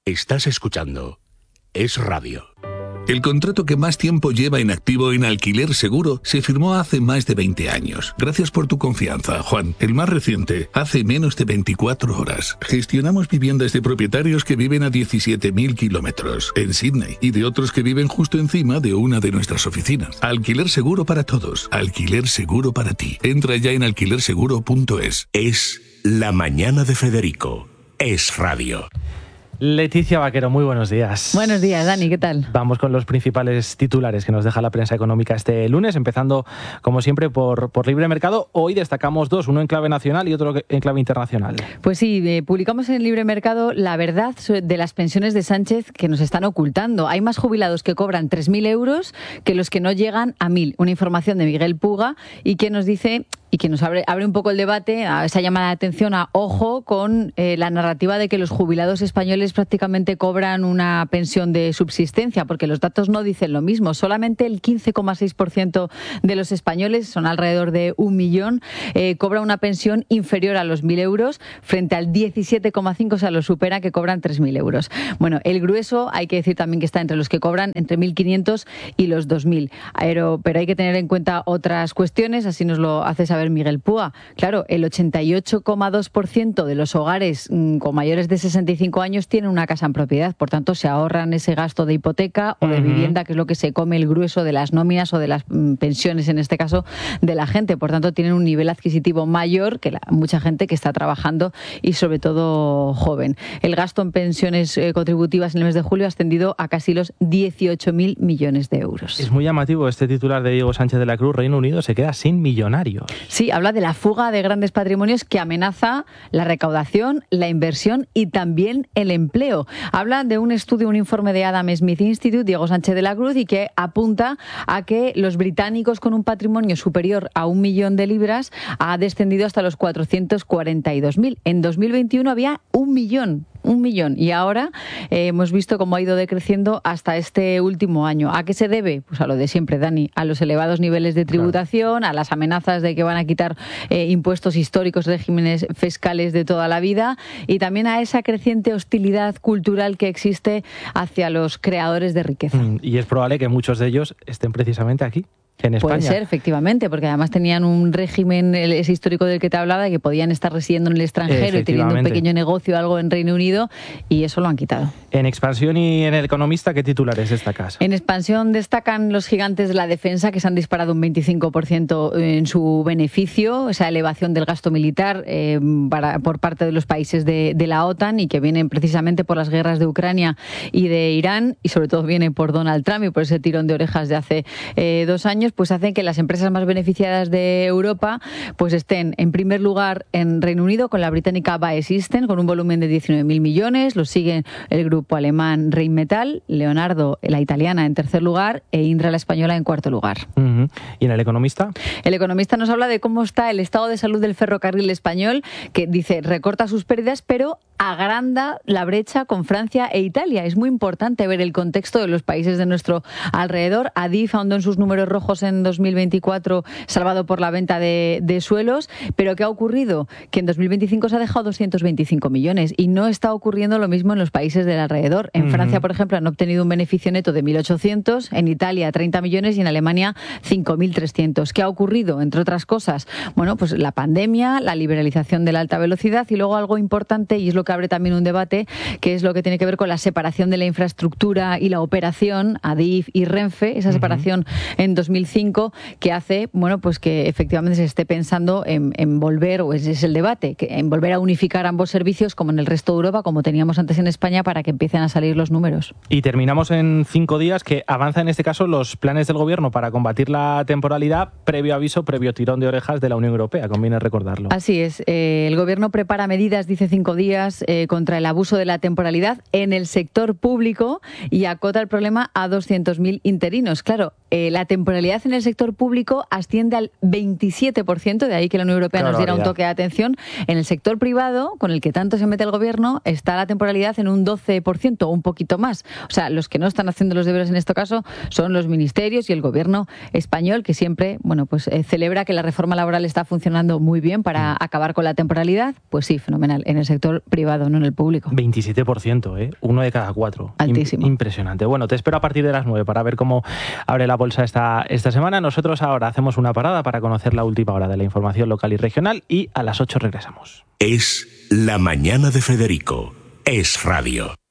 Estás escuchando Es Radio. El contrato que más tiempo lleva inactivo en Alquiler Seguro se firmó hace más de 20 años. Gracias por tu confianza, Juan. El más reciente, hace menos de 24 horas. Gestionamos viviendas de propietarios que viven a 17.000 kilómetros en Sydney y de otros que viven justo encima de una de nuestras oficinas. Alquiler Seguro para todos. Alquiler Seguro para ti. Entra ya en alquilerseguro.es. Es La Mañana de Federico. Es Radio. Leticia Vaquero, muy buenos días. Buenos días, Dani, ¿qué tal? Vamos con los principales titulares que nos deja la prensa económica este lunes, empezando, como siempre, por Libre Mercado. Hoy destacamos dos, uno en clave nacional y otro en clave internacional. Pues sí, publicamos en Libre Mercado la verdad de las pensiones de Sánchez que nos están ocultando. Hay más jubilados que cobran 3.000 euros que los que no llegan a 1.000. Una información de Miguel Puga y que nos dice y que nos abre un poco el debate, a esa llamada de atención a ojo con la narrativa de que los jubilados españoles prácticamente cobran una pensión de subsistencia, porque los datos no dicen lo mismo. Solamente el 15,6% de los españoles, son alrededor de 1 millón, cobra una pensión inferior a los 1.000 euros, frente al 17,5%, o sea, lo supera, que cobran 3.000 euros. Bueno, el grueso, hay que decir también que está entre los que cobran entre 1.500 y los 2.000. Pero hay que tener en cuenta otras cuestiones, así nos lo hace saber Miguel Púa. Claro, el 88,2% de los hogares con mayores de 65 años tienen una casa en propiedad, por tanto se ahorran ese gasto de hipoteca o de vivienda, que es lo que se come el grueso de las nóminas o de las pensiones, en este caso, de la gente. Por tanto, tienen un nivel adquisitivo mayor que mucha gente que está trabajando y sobre todo joven. El gasto en pensiones contributivas en el mes de julio ha ascendido a casi los 18.000 millones de euros. Es muy llamativo este titular de Diego Sánchez de la Cruz. Reino Unido se queda sin millonarios. Sí, habla de la fuga de grandes patrimonios que amenaza la recaudación, la inversión y también el empleo. Habla de un estudio, un informe de Adam Smith Institute, Diego Sánchez de la Cruz, y que apunta a que los británicos con un patrimonio superior a 1 millón de libras ha descendido hasta los 442.000. En 2021 había 1 millón. 1 millón. Y ahora hemos visto cómo ha ido decreciendo hasta este último año. ¿A qué se debe? Pues a lo de siempre, Dani. A los elevados niveles de tributación, claro, a las amenazas de que van a quitar impuestos históricos, regímenes fiscales de toda la vida, y también a esa creciente hostilidad cultural que existe hacia los creadores de riqueza. Y es probable que muchos de ellos estén precisamente aquí, en España. Puede ser, efectivamente, porque además tenían un régimen, ese histórico del que te hablaba, de que podían estar residiendo en el extranjero y teniendo un pequeño negocio o algo en Reino Unido, y eso lo han quitado. En Expansión y en El Economista, ¿qué titulares destacas? En Expansión destacan los gigantes de la defensa, que se han disparado un 25% en su beneficio, esa elevación del gasto militar por parte de los países de la OTAN, y que vienen precisamente por las guerras de Ucrania y de Irán, y sobre todo viene por Donald Trump y por ese tirón de orejas de hace 2 años, pues hacen que las empresas más beneficiadas de Europa pues estén en primer lugar en Reino Unido con la británica BAE Systems, con un volumen de 19.000 millones. Lo siguen el grupo alemán Rheinmetall, Leonardo, la italiana, en tercer lugar, e Indra, la española, en cuarto lugar. ¿Y en El Economista? El Economista nos habla de cómo está el estado de salud del ferrocarril español, que dice recorta sus pérdidas, pero agranda la brecha con Francia e Italia. Es muy importante ver el contexto de los países de nuestro alrededor. Adif ahondó en sus números rojos en 2024, salvado por la venta de suelos, pero ¿qué ha ocurrido? Que en 2025 se ha dejado 225 millones y no está ocurriendo lo mismo en los países del alrededor. En Francia, por ejemplo, han obtenido un beneficio neto de 1.800, en Italia 30 millones y en Alemania 5.300. ¿Qué ha ocurrido? Entre otras cosas, bueno, pues la pandemia, la liberalización de la alta velocidad y luego algo importante, y es lo que abre también un debate, que es lo que tiene que ver con la separación de la infraestructura y la operación, Adif y Renfe, esa separación en 2005, que hace, bueno, pues que efectivamente se esté pensando en volver, o ese es el debate, en volver a unificar ambos servicios como en el resto de Europa, como teníamos antes en España, para que empiecen a salir los números. Y terminamos en 5 días, que avanza en este caso los planes del Gobierno para combatir la temporalidad, previo aviso, previo tirón de orejas de la Unión Europea, conviene recordarlo. Así es, el Gobierno prepara medidas, dice 5 días, contra el abuso de la temporalidad en el sector público y acota el problema a 200.000 interinos. Claro, la temporalidad en el sector público asciende al 27%, de ahí que la Unión Europea nos diera un toque de atención. En el sector privado, con el que tanto se mete el Gobierno, está la temporalidad en un 12%. 27% o un poquito más. O sea, los que no están haciendo los deberes en este caso son los ministerios y el gobierno español, que siempre, bueno, pues celebra que la reforma laboral está funcionando muy bien para acabar con la temporalidad. Pues sí, fenomenal. En el sector privado, no en el público. 27%, ¿eh? 1 de cada 4. Altísimo. Impresionante. Bueno, te espero a partir de las 9 para ver cómo abre la bolsa esta semana. Nosotros ahora hacemos una parada para conocer la última hora de la información local y regional y a las 8 regresamos. Es La Mañana de Federico. Es Radio.